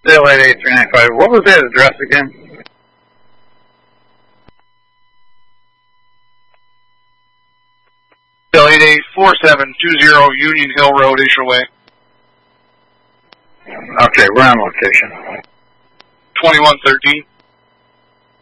Dale 88395. What was that address again? Dale 884720 Union Hill Road, Isherway. Okay, we're on location. 2113.